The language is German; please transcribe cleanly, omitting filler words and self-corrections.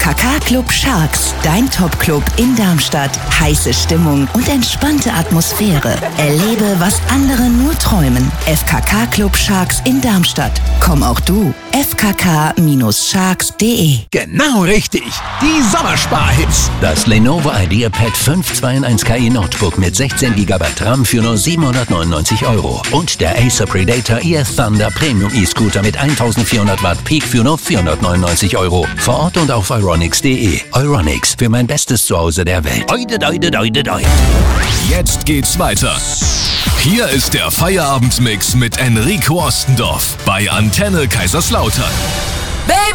FKK Club Sharks, dein Top-Club in Darmstadt. Heiße Stimmung und entspannte Atmosphäre. Erlebe, was andere nur träumen. FKK Club Sharks in Darmstadt. Komm auch du. fkk-sharks.de. Genau richtig. Die Sommersparhits. Das Lenovo IdeaPad 5 2-in-1 KI Notebook mit 16 GB RAM für nur 799 €. Und der Acer Predator Ear Thunder Premium E-Scooter mit 1400 Watt Peak für nur 499 €. Vor Ort und auf euronics.de. Euronics, für mein bestes Zuhause der Welt. Oide, doide, doide, doide. Jetzt geht's weiter. Hier ist der Feierabendmix mit Enrico Ostendorf bei Antenne Kaiserslautern. Baby!